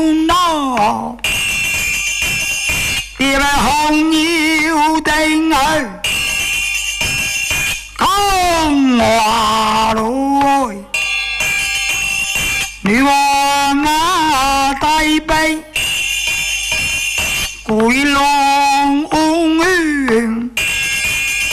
nó thì là hồng nhiều tình ơi không hòa rồi nếu ngã tay bay cùi lo